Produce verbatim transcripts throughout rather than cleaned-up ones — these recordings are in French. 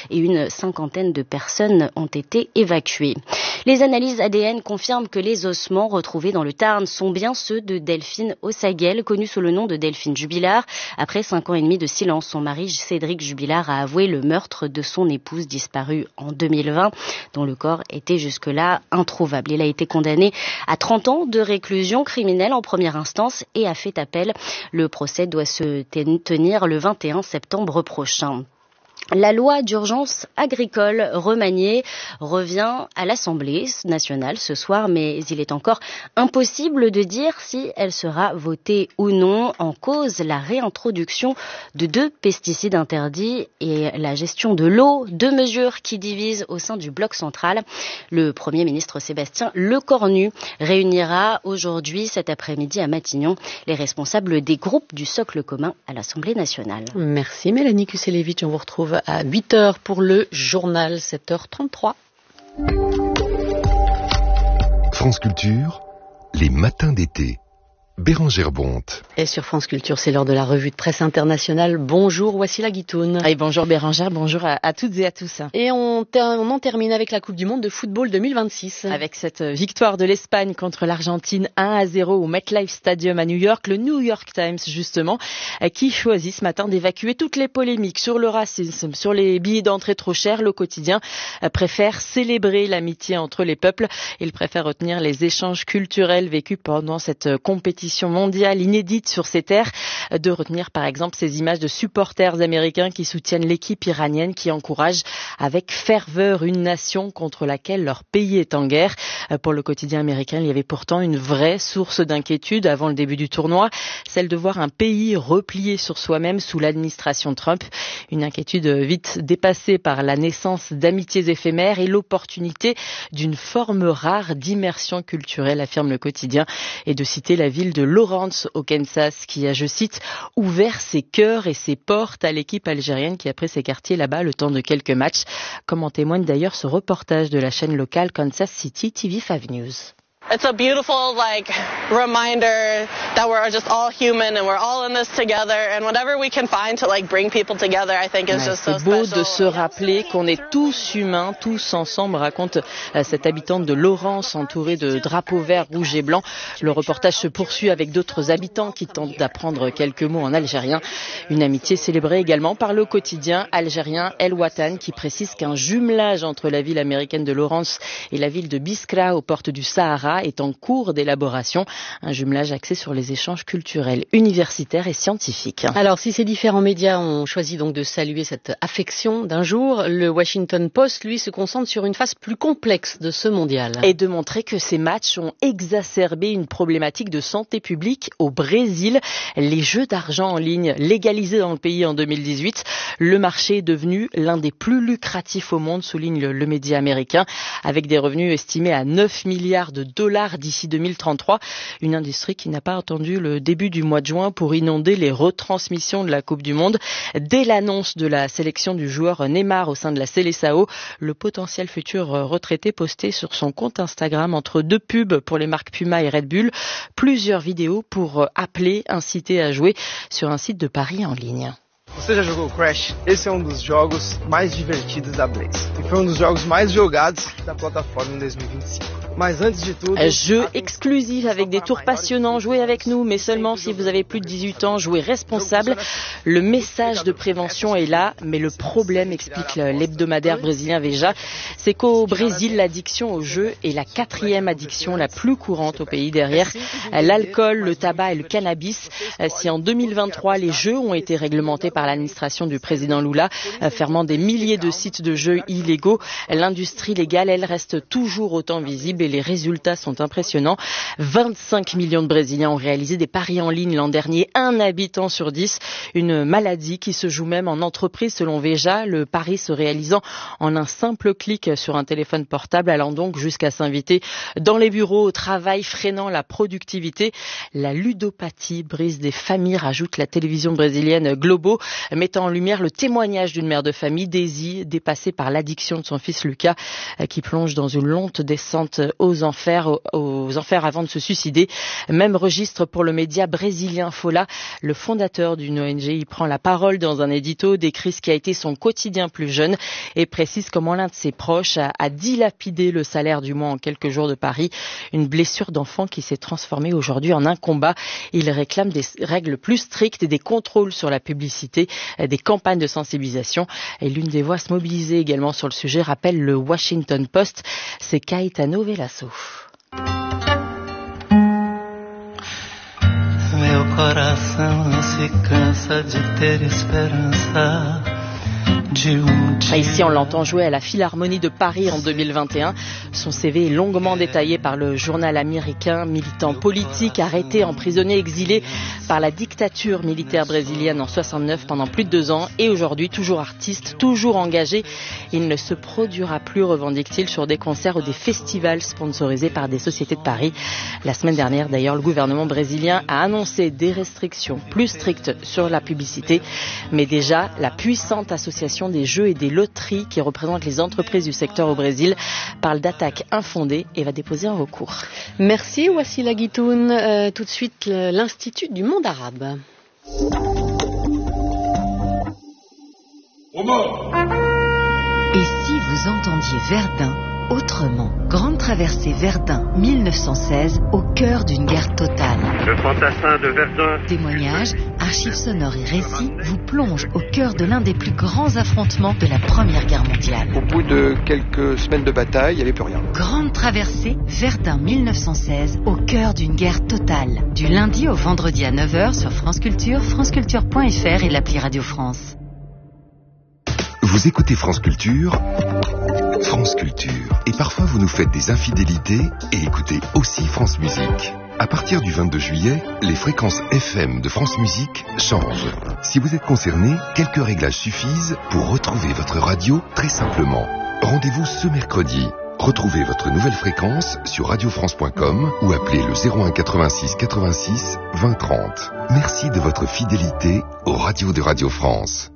et une cinquantaine de personnes ont été évacuées. Les analyses A D N confirment que les ossements retrouvés dans le Tarn sont bien ceux de Delphine Ossaguel, connue sous le nom de Delphine Jubilard. Après cinq ans et demi de silence, son mari Cédric Jubilard a avoué le meurtre de son épouse disparue en deux mille vingt, dont le corps était jusque-là introuvable. Il a été condamné à trente ans de réclusion criminelle en première instance et a fait appel. Le procès doit se tenir le vingt et un septembre prochain. La loi d'urgence agricole remaniée revient à l'Assemblée nationale ce soir, mais il est encore impossible de dire si elle sera votée ou non. En cause, la réintroduction de deux pesticides interdits et la gestion de l'eau, deux mesures qui divisent au sein du bloc central. Le Premier ministre Sébastien Lecornu réunira aujourd'hui, cet après-midi à Matignon, les responsables des groupes du socle commun à l'Assemblée nationale. Merci Mélanie Kuselevich, on vous retrouve à huit heures pour le journal, sept heures trente-trois. France Culture, les matins d'été. Bérangère Bonte. Et sur France Culture, c'est l'heure de la revue de presse internationale. Bonjour Wassila Guitoun. Et bonjour Bérangère, bonjour à, à toutes et à tous. Et on, ter- on en termine avec la Coupe du Monde de football deux mille vingt-six. Avec cette victoire de l'Espagne contre l'Argentine un à zéro au MetLife Stadium à New York, le New York Times justement, qui choisit ce matin d'évacuer toutes les polémiques sur le racisme, sur les billets d'entrée trop chers. Le quotidien préfère célébrer l'amitié entre les peuples. Il préfère retenir les échanges culturels vécus pendant cette compétition mondiale inédite sur ces terres, de retenir par exemple ces images de supporters américains qui soutiennent l'équipe iranienne qui encourage avec ferveur une nation contre laquelle leur pays est en guerre. Pour le quotidien américain, il y avait pourtant une vraie source d'inquiétude avant le début du tournoi, celle de voir un pays replié sur soi-même sous l'administration Trump. Une inquiétude vite dépassée par la naissance d'amitiés éphémères et l'opportunité d'une forme rare d'immersion culturelle, affirme le quotidien, et de citer la ville de de Lawrence au Kansas qui a, je cite, ouvert ses cœurs et ses portes à l'équipe algérienne qui a pris ses quartiers là-bas le temps de quelques matchs, comme en témoigne d'ailleurs ce reportage de la chaîne locale Kansas City T V cinq News. It's a beautiful, like, reminder that we're just all human and we're all in this together, and whatever we can find to, like, bring people together, I think is ouais, just so c'est beau special. De se rappeler qu'on est tous humains, tous ensemble, raconte euh, cette habitante de Lawrence entourée de drapeaux verts, rouges et blancs. Le reportage se poursuit avec d'autres habitants qui tentent d'apprendre quelques mots en algérien. Une amitié célébrée également par le quotidien algérien El Watan qui précise qu'un jumelage entre la ville américaine de Lawrence et la ville de Biskra aux portes du Sahara est en cours d'élaboration. Un jumelage axé sur les échanges culturels, universitaires et scientifiques. Alors, si ces différents médias ont choisi donc de saluer cette affection d'un jour, le Washington Post, lui, se concentre sur une phase plus complexe de ce mondial. Et de montrer que ces matchs ont exacerbé une problématique de santé publique au Brésil. Les jeux d'argent en ligne légalisés dans le pays en deux mille dix-huit. Le marché est devenu l'un des plus lucratifs au monde, souligne le, le média américain, avec des revenus estimés à neuf milliards de dollars d'ici deux mille trente-trois. Une industrie qui n'a pas attendu le début du mois de juin pour inonder les retransmissions de la Coupe du Monde. Dès l'annonce de la sélection du joueur Neymar au sein de la Seleção, le potentiel futur retraité postait sur son compte Instagram, entre deux pubs pour les marques Puma et Red Bull, plusieurs vidéos pour appeler, inciter à jouer sur un site de paris en ligne. Você já jogou Crash? Esse é um dos jogos mais divertidos da Blaze e foi um dos jogos mais jogados da plataforma em dois mil e vinte e cinco. Mas antes de tudo, jeu exclusif avec des tours passionnants, jouez avec nous, mais seulement si vous avez plus de dix-huit ans, jouez responsable. Le message de prévention est là, mais le problème, explique l'hebdomadaire brésilien Veja, c'est qu'au Brésil, l'addiction au jeu est la quatrième addiction la plus courante au pays, derrière l'alcool, le tabac et le cannabis. Si en deux mille vingt-trois, les jeux ont été réglementés par l'administration du président Lula, fermant des milliers de sites de jeux illégaux, l'industrie légale, elle, reste toujours autant visible et les résultats sont impressionnants. vingt-cinq millions de Brésiliens ont réalisé des paris en ligne l'an dernier, un habitant sur dix. Une maladie qui se joue même en entreprise selon Veja, le pari se réalisant en un simple clic sur un téléphone portable, allant donc jusqu'à s'inviter dans les bureaux au travail, freinant la productivité. La ludopathie brise des familles, rajoute la télévision brésilienne Globo, mettant en lumière le témoignage d'une mère de famille, Daisy, dépassée par l'addiction de son fils Lucas, qui plonge dans une lente descente aux enfers, aux, aux enfers avant de se suicider. Même registre pour le média brésilien Folha. Le fondateur d'une O N G y prend la parole dans un édito, décrit ce qui a été son quotidien plus jeune et précise comment l'un de ses proches a, a dilapidé le salaire du mois en quelques jours de Paris. Une blessure d'enfant qui s'est transformée aujourd'hui en un combat. Il réclame des règles plus strictes et des contrôles sur la publicité, des campagnes de sensibilisation. Et l'une des voix à se mobiliser également sur le sujet rappelle le Washington Post. C'est Caetano Veloso. Meu coração se cansa de ter esperança. Ici, on l'entend jouer à la Philharmonie de Paris en deux mille vingt et un. Son C V est longuement détaillé par le journal américain. Militant politique, arrêté, emprisonné, exilé par la dictature militaire brésilienne en soixante-neuf pendant plus de deux ans. Et aujourd'hui, toujours artiste, toujours engagé. Il ne se produira plus, revendique-t-il, sur des concerts ou des festivals sponsorisés par des sociétés de Paris. La semaine dernière, d'ailleurs, le gouvernement brésilien a annoncé des restrictions plus strictes sur la publicité. Mais déjà, la puissante association des jeux et des loteries qui représentent les entreprises du secteur au Brésil parle d'attaques infondées et va déposer un recours. Merci Wassila Guitoun. Euh, tout de suite, l'Institut du monde arabe. Et si vous entendiez Verdun autrement? Grande traversée Verdun mille neuf cent seize, au cœur d'une guerre totale. Le fantassin de Verdun. Témoignages, archives sonores et récits vous plongent au cœur de l'un des plus grands affrontements de la Première Guerre mondiale. Au bout de quelques semaines de bataille, il n'y avait plus rien. Grande traversée Verdun mille neuf cent seize, au cœur d'une guerre totale. Du lundi au vendredi à neuf heures sur France Culture, franceculture point f r et l'appli Radio France. Vous écoutez France Culture, France Culture. Et parfois vous nous faites des infidélités et écoutez aussi France Musique. À partir du vingt-deux juillet, les fréquences F M de France Musique changent. Si vous êtes concerné, quelques réglages suffisent pour retrouver votre radio très simplement. Rendez-vous ce mercredi. Retrouvez votre nouvelle fréquence sur radio france point com ou appelez le zéro un quatre-vingt-six quatre-vingt-six vingt trente. Merci de votre fidélité aux radios de Radio France.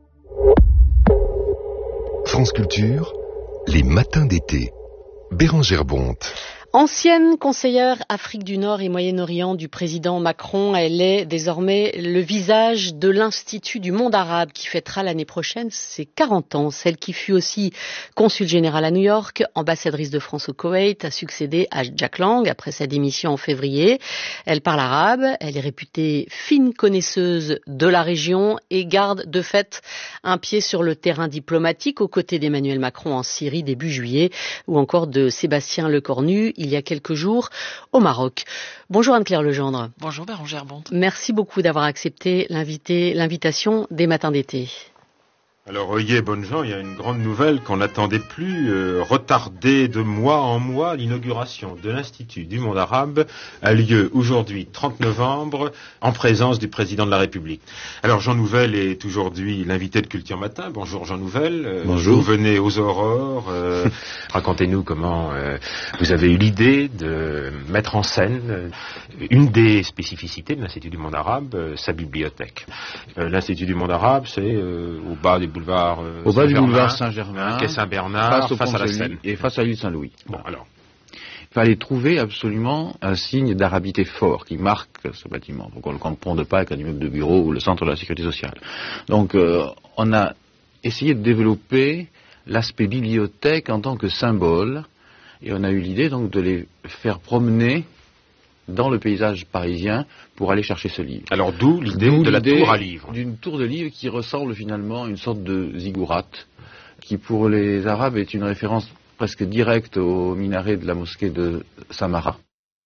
France Culture, les matins d'été. Bérangère Bonte. Ancienne conseillère Afrique du Nord et Moyen-Orient du président Macron, elle est désormais le visage de l'Institut du monde arabe qui fêtera l'année prochaine ses quarante ans. Celle qui fut aussi consul général à New York, ambassadrice de France au Koweït, a succédé à Jack Lang après sa démission en février. Elle parle arabe, elle est réputée fine connaisseuse de la région et garde de fait un pied sur le terrain diplomatique aux côtés d'Emmanuel Macron en Syrie début juillet ou encore de Sébastien Lecornu il y a quelques jours au Maroc. Bonjour Anne-Claire Legendre. Bonjour Bérangère Bonte. Merci beaucoup d'avoir accepté l'invité, l'invitation des matins d'été. Alors, oyez, bonnes gens, il y a une grande nouvelle qu'on n'attendait plus, euh, retardée de mois en mois. L'inauguration de l'Institut du monde arabe a lieu aujourd'hui, trente novembre, en présence du président de la République. Alors, Jean Nouvel est aujourd'hui l'invité de Culture Matin. Bonjour Jean Nouvel. Euh, Bonjour. Vous venez aux aurores. Euh, racontez-nous comment euh, vous avez eu l'idée de mettre en scène euh, une des spécificités de l'Institut du monde arabe, euh, sa bibliothèque. Euh, L'Institut du monde arabe, c'est euh, au bas des boulevard euh, au bas du boulevard Saint-Germain, quai Saint-Bernard, face, face à la Seine et face à l'île Saint-Louis. Bon, alors, il fallait trouver absolument un signe d'arabité fort qui marque ce bâtiment. Donc on ne le confond pas avec un immeuble de bureau ou le centre de la sécurité sociale. Donc euh, on a essayé de développer l'aspect bibliothèque en tant que symbole, et on a eu l'idée donc de les faire promener dans le paysage parisien pour aller chercher ce livre. Alors d'où l'idée d'où de la tour à livres. D'une tour de livres qui ressemble finalement à une sorte de ziggourate, qui pour les Arabes est une référence presque directe au minaret de la mosquée de Samara.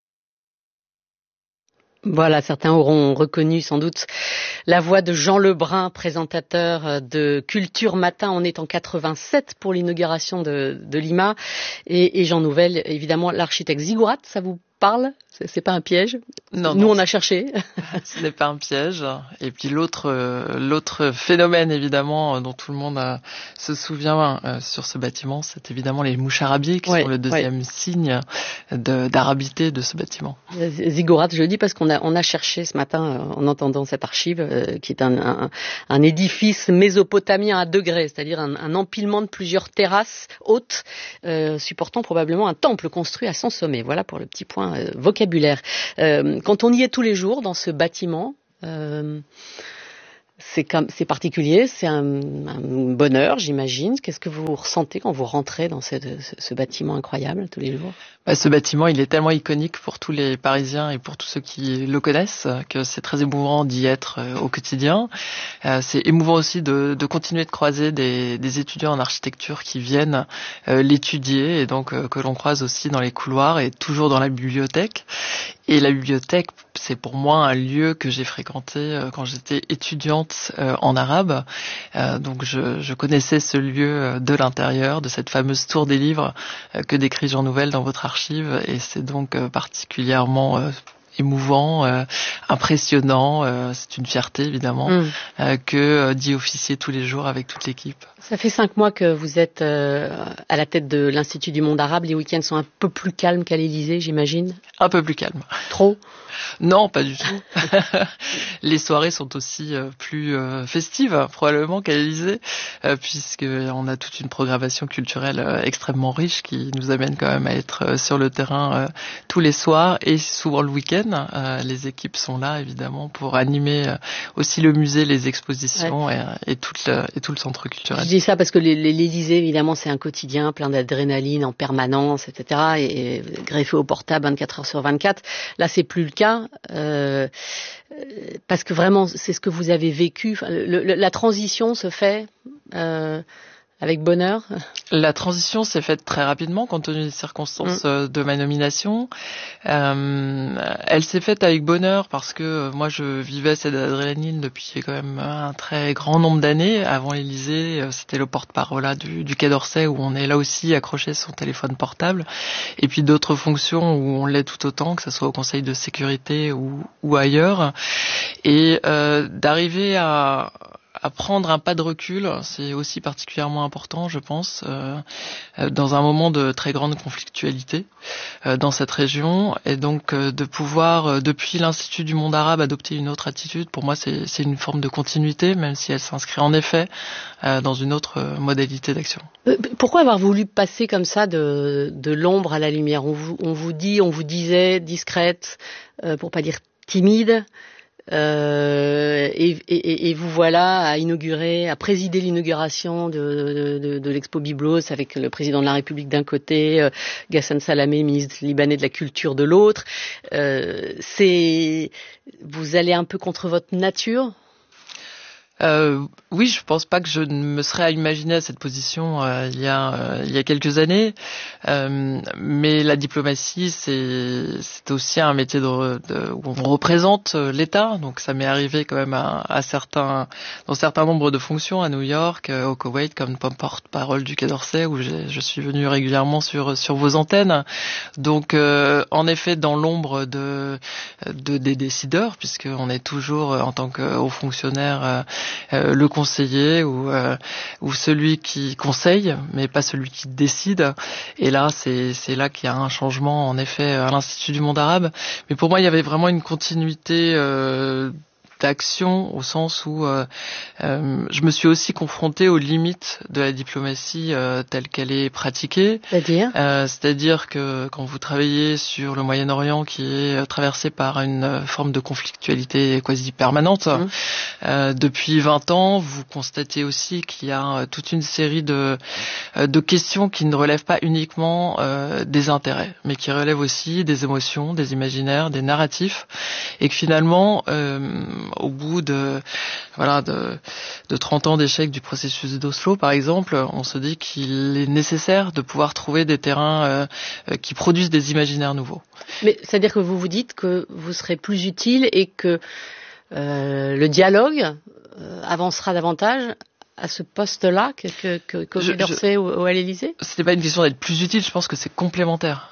Voilà, certains auront reconnu sans doute la voix de Jean Lebrun, présentateur de Culture Matin. On est en quatre-vingt-sept pour l'inauguration de, de l'I M A. Et, et Jean Nouvel, évidemment, l'architecte ziggourate, ça vous parle C'est, c'est pas un piège. Non, Nous, non, on a cherché. Ce n'est pas un piège. Et puis l'autre, euh, l'autre phénomène évidemment euh, dont tout le monde a, se souvient euh, sur ce bâtiment, c'est évidemment les mouches arabiées qui ouais, sont le deuxième ouais. signe de, d'arabité de ce bâtiment. Ziggorat, je le dis parce qu'on a, on a cherché ce matin euh, en entendant cette archive euh, qui est un, un, un édifice mésopotamien à degrés, c'est-à-dire un, un empilement de plusieurs terrasses hautes euh, supportant probablement un temple construit à son sommet. Voilà pour le petit point euh, vocabulaire. Euh, Quand on y est tous les jours dans ce bâtiment, euh, c'est, comme, c'est particulier, c'est un, un bonheur, j'imagine. Qu'est-ce que vous ressentez quand vous rentrez dans ce, ce, ce bâtiment incroyable tous les jours ? Bah, ce bâtiment, il est tellement iconique pour tous les Parisiens et pour tous ceux qui le connaissent que c'est très émouvant d'y être euh, au quotidien. Euh, c'est émouvant aussi de, de continuer de croiser des, des étudiants en architecture qui viennent euh, l'étudier et donc euh, que l'on croise aussi dans les couloirs et toujours dans la bibliothèque. Et la bibliothèque, c'est pour moi un lieu que j'ai fréquenté euh, quand j'étais étudiante euh, en arabe. Euh, donc je, je connaissais ce lieu de l'intérieur, de cette fameuse tour des livres euh, que décrit Jean Nouvel dans votre archive. Et c'est donc euh, particulièrement euh, émouvant, euh, impressionnant. Euh, c'est une fierté évidemment mmh. euh, que euh, d'y officier tous les jours avec toute l'équipe. Ça fait cinq mois que vous êtes euh, à la tête de l'Institut du monde arabe. Les week-ends sont un peu plus calmes qu'à l'Élysée, j'imagine. Un peu plus calme. Trop ? Non, pas du tout. Les soirées sont aussi euh, plus euh, festives probablement qu'à l'Élysée, euh, puisque on a toute une programmation culturelle euh, extrêmement riche qui nous amène quand même à être euh, sur le terrain euh, tous les soirs et souvent le week-end. Euh, les équipes sont là évidemment pour animer euh, aussi le musée, les expositions ouais. et, et, tout le, et tout le centre culturel. Je dis ça parce que l'Élysée évidemment c'est un quotidien plein d'adrénaline en permanence, et cetera. Et, et greffé au portable vingt-quatre heures sur vingt-quatre. Là c'est plus le cas. Euh, parce que vraiment c'est ce que vous avez vécu. Enfin, le, le, la transition se fait euh, avec bonheur. La transition s'est faite très rapidement compte tenu des circonstances mmh. de ma nomination. Euh, elle s'est faite avec bonheur parce que moi je vivais cette adrénaline depuis quand même un très grand nombre d'années. Avant l'Élysée, c'était le porte-parole là, du, du Quai d'Orsay où on est là aussi accroché son téléphone portable. Et puis d'autres fonctions où on l'est tout autant, que ce soit au Conseil de sécurité ou, ou ailleurs. Et euh, d'arriver à à prendre un pas de recul, c'est aussi particulièrement important, je pense, euh, dans un moment de très grande conflictualité euh, dans cette région, et donc euh, de pouvoir, euh, depuis l'Institut du monde arabe, adopter une autre attitude. Pour moi, c'est, c'est une forme de continuité, même si elle s'inscrit en effet euh, dans une autre euh, modalité d'action. Pourquoi avoir voulu passer comme ça de, de l'ombre à la lumière ? On vous, on vous dit, on vous disait discrète, euh, pour pas dire timide. Euh, et, et, et vous voilà à inaugurer, à présider l'inauguration de, de, de l'Expo Byblos avec le président de la République d'un côté, euh, Ghassan Salamé, ministre libanais de la Culture de l'autre. Euh, c'est, vous allez un peu contre votre nature ? Euh, oui, je pense pas que je ne me serais imaginé à cette position euh, il y a euh, il y a quelques années. Euh, mais la diplomatie, c'est c'est aussi un métier de, de où on représente l'État. Donc ça m'est arrivé quand même à, à certains dans certains nombres de fonctions à New York, au Koweït, comme porte-parole du Quai d'Orsay, où j'ai, je suis venu régulièrement sur sur vos antennes. Donc euh, en effet, dans l'ombre de, de des décideurs, puisque on est toujours en tant que haut fonctionnaire euh, Euh, le conseiller ou, euh, ou celui qui conseille, mais pas celui qui décide. Et là, c'est, c'est là qu'il y a un changement, en effet, à l'Institut du monde arabe. Mais pour moi, il y avait vraiment une continuité euh, d'action au sens où euh, euh, je me suis aussi confrontée aux limites de la diplomatie euh, telle qu'elle est pratiquée. C'est-à-dire euh, C'est-à-dire que quand vous travaillez sur le Moyen-Orient qui est traversé par une forme de conflictualité quasi permanente, mmh. euh, depuis vingt ans, vous constatez aussi qu'il y a toute une série de, de questions qui ne relèvent pas uniquement euh, des intérêts, mais qui relèvent aussi des émotions, des imaginaires, des narratifs, et que finalement, euh, au bout de voilà de, de trente ans d'échec du processus d'Oslo, par exemple, on se dit qu'il est nécessaire de pouvoir trouver des terrains euh, qui produisent des imaginaires nouveaux. Mais c'est-à-dire que vous vous dites que vous serez plus utile et que euh, le dialogue euh, avancera davantage à ce poste-là que, que, que, qu'au Quai d'Orsay ou, ou à l'Élysée ? Ce n'est pas une question d'être plus utile, je pense que c'est complémentaire.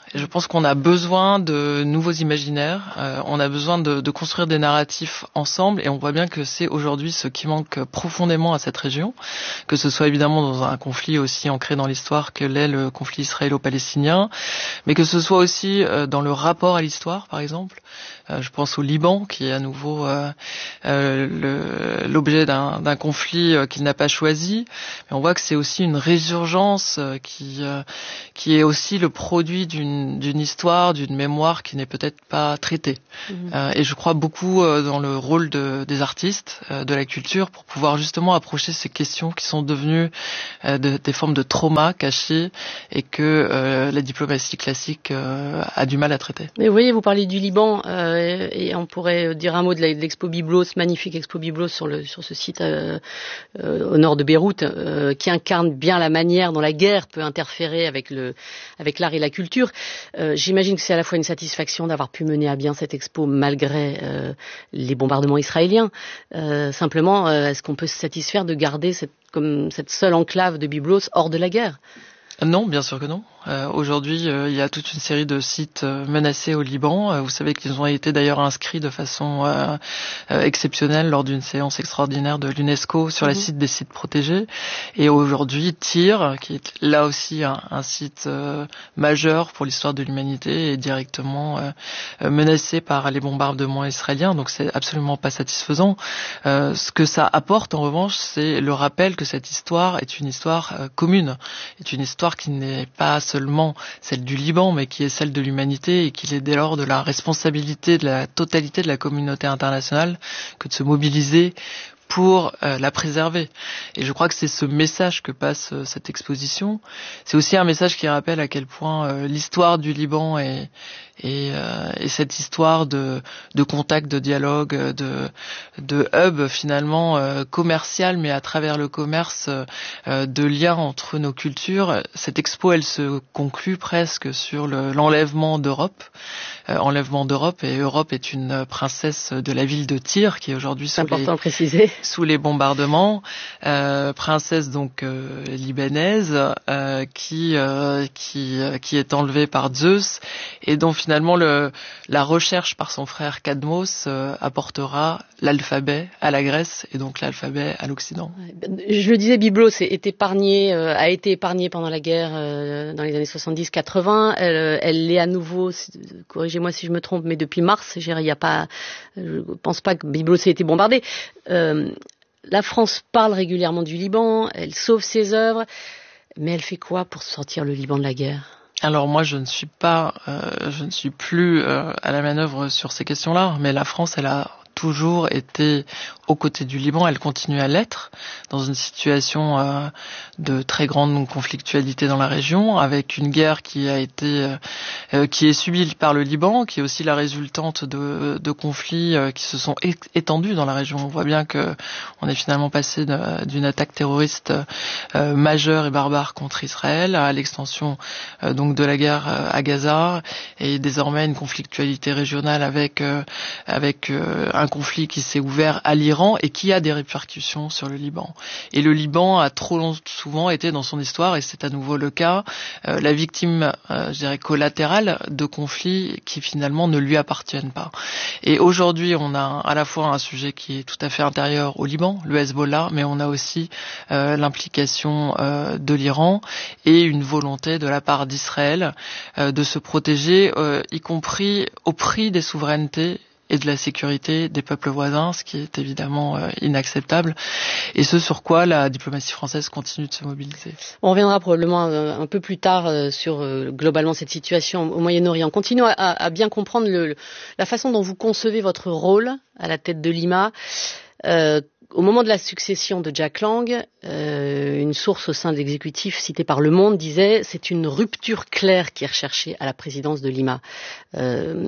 Et je pense qu'on a besoin de nouveaux imaginaires, euh, on a besoin de, de construire des narratifs ensemble, et on voit bien que c'est aujourd'hui ce qui manque profondément à cette région, que ce soit évidemment dans un conflit aussi ancré dans l'histoire que l'est le conflit israélo-palestinien, mais que ce soit aussi euh, dans le rapport à l'histoire, par exemple. Euh, je pense au Liban, qui est à nouveau euh, euh, le, l'objet d'un, d'un conflit euh, qu'il n'a pas choisi. Mais on voit que c'est aussi une résurgence euh, qui, euh, qui est aussi le produit d'une, d'une histoire, d'une mémoire qui n'est peut-être pas traitée. Mmh. Euh, et je crois beaucoup euh, dans le rôle de, des artistes, euh, de la culture, pour pouvoir justement approcher ces questions qui sont devenues euh, de, des formes de trauma cachées et que euh, la diplomatie classique euh, a du mal à traiter. Mais vous voyez, vous parlez du Liban, euh, et on pourrait dire un mot de l'expo Byblos, magnifique expo Byblos sur le sur ce site euh, euh, au nord de Beyrouth, euh, qui incarne bien la manière dont la guerre peut interférer avec le avec l'art et la culture. Euh, j'imagine que c'est à la fois une satisfaction d'avoir pu mener à bien cette expo malgré euh, les bombardements israéliens. Euh, simplement, euh, est-ce qu'on peut se satisfaire de garder cette comme cette seule enclave de Byblos hors de la guerre? Non, bien sûr que non. Euh, aujourd'hui, euh, il y a toute une série de sites euh, menacés au Liban. Euh, vous savez qu'ils ont été d'ailleurs inscrits de façon euh, euh, exceptionnelle lors d'une séance extraordinaire de l'UNESCO sur mmh. la liste des sites protégés. Et aujourd'hui, Tyr, qui est là aussi un, un site euh, majeur pour l'histoire de l'humanité, est directement euh, euh, menacé par les bombardements israéliens. Donc c'est absolument pas satisfaisant. Euh, ce que ça apporte, en revanche, c'est le rappel que cette histoire est une histoire euh, commune, est une histoire qui n'est pas seulement celle du Liban, mais qui est celle de l'humanité, et qu'il est dès lors de la responsabilité de la totalité de la communauté internationale que de se mobiliser pour euh, la préserver. Et je crois que c'est ce message que passe euh, cette exposition. C'est aussi un message qui rappelle à quel point euh, l'histoire du Liban est Et, euh, et cette histoire de, de contact, de dialogue, de, de hub finalement euh, commercial, mais à travers le commerce, euh, de lien entre nos cultures. Cette expo, elle se conclut presque sur le, l'enlèvement d'Europe. Euh, enlèvement d'Europe, et Europe est une princesse de la ville de Tyr, qui est aujourd'hui sous, les, sous les bombardements. Euh, princesse donc euh, libanaise, euh, qui, euh, qui, euh, qui est enlevée par Zeus, et dont finalement, le, la recherche par son frère Cadmos euh, apportera l'alphabet à la Grèce et donc l'alphabet à l'Occident. Je le disais, Byblos est épargnée, euh, a été épargnée pendant la guerre euh, dans les années soixante-dix quatre-vingts. Elle, elle l'est à nouveau, corrigez-moi si je me trompe, mais depuis mars, il y a pas, je pense pas que Byblos ait été bombardée. Euh, la France parle régulièrement du Liban, elle sauve ses œuvres, mais elle fait quoi pour sortir le Liban de la guerre ? Alors moi, je ne suis pas, euh, je ne suis plus euh, à la manœuvre sur ces questions-là, mais la France, elle a toujours été aux côtés du Liban, elle continue à l'être, dans une situation euh, de très grande conflictualité dans la région, avec une guerre qui a été, euh, qui est subie par le Liban, qui est aussi la résultante de, de conflits euh, qui se sont é- étendus dans la région. On voit bien que on est finalement passé de, d'une attaque terroriste euh, majeure et barbare contre Israël à l'extension euh, donc de la guerre euh, à Gaza, et désormais une conflictualité régionale avec euh, avec euh, un conflit qui s'est ouvert à l'Iran et qui a des répercussions sur le Liban. Et le Liban a trop long, souvent été dans son histoire, et c'est à nouveau le cas, euh, la victime, euh, je dirais, collatérale de conflits qui finalement ne lui appartiennent pas. Et aujourd'hui, on a à la fois un sujet qui est tout à fait intérieur au Liban, le Hezbollah, mais on a aussi euh, l'implication euh, de l'Iran et une volonté de la part d'Israël euh, de se protéger, euh, y compris au prix des souverainetés et de la sécurité des peuples voisins, ce qui est évidemment euh, inacceptable, et ce sur quoi la diplomatie française continue de se mobiliser. On reviendra probablement euh, un peu plus tard euh, sur euh, globalement cette situation au Moyen-Orient. Continuons à, à bien comprendre le, la façon dont vous concevez votre rôle à la tête de l'I M A. Euh, Au moment de la succession de Jack Lang, euh, une source au sein de l'exécutif citée par Le Monde disait « c'est une rupture claire qui est recherchée à la présidence de l'I M A euh, ».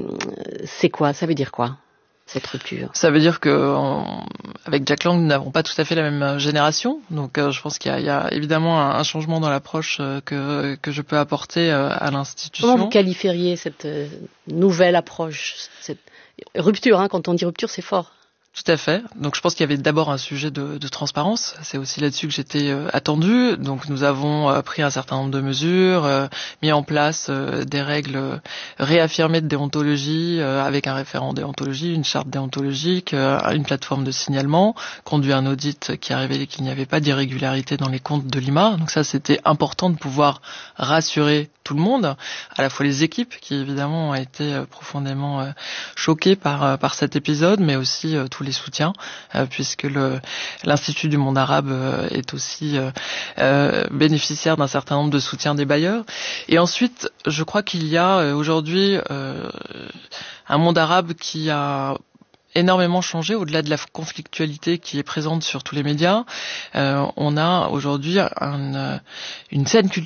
C'est quoi ? Ça veut dire quoi, cette rupture ? Ça veut dire que on, avec Jack Lang, nous n'avons pas tout à fait la même génération. Donc euh, je pense qu'il y a, il y a évidemment un, un changement dans l'approche euh, que, que je peux apporter euh, à l'institution. Comment vous qualifieriez cette euh, nouvelle approche, cette rupture, hein, quand on dit rupture, c'est fort. Tout à fait. Donc je pense qu'il y avait d'abord un sujet de, de transparence. C'est aussi là-dessus que j'étais euh, attendue. Donc nous avons euh, pris un certain nombre de mesures, euh, mis en place euh, des règles euh, réaffirmées de déontologie euh, avec un référent déontologie, une charte déontologique, euh, une plateforme de signalement, conduit un audit qui a révélé qu'il n'y avait pas d'irrégularité dans les comptes de l'I M A. Donc ça, c'était important de pouvoir rassurer tout le monde, à la fois les équipes qui évidemment ont été euh, profondément euh, choquées par euh, par cet épisode, mais aussi euh, tous les soutiens, euh, puisque le l'Institut du monde arabe euh, est aussi euh, euh, bénéficiaire d'un certain nombre de soutiens des bailleurs. Et ensuite, je crois qu'il y a euh, aujourd'hui euh, un monde arabe qui a énormément changé au-delà de la conflictualité qui est présente sur tous les médias. Euh, on a aujourd'hui un, une saine culture